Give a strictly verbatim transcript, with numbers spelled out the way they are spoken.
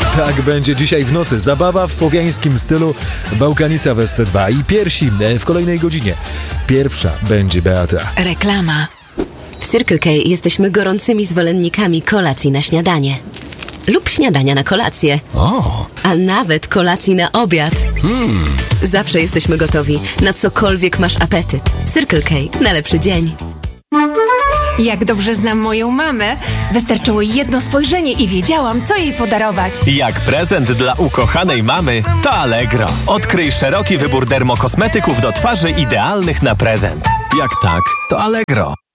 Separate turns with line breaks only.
Tak będzie dzisiaj w nocy. Zabawa w słowiańskim stylu, Bałkanica w S C dwa i piersi w kolejnej godzinie. Pierwsza będzie Beata.
Reklama. W Circle K jesteśmy gorącymi zwolennikami kolacji na śniadanie. Lub śniadania na kolację.
O.
A nawet kolacji na obiad.
Hmm.
Zawsze jesteśmy gotowi, na cokolwiek masz apetyt. Circle K. Na lepszy dzień.
Jak dobrze znam moją mamę, wystarczyło jedno spojrzenie i wiedziałam, co jej podarować.
Jak prezent dla ukochanej mamy, to Allegro. Odkryj szeroki wybór dermokosmetyków do twarzy idealnych na prezent. Jak tak, to Allegro.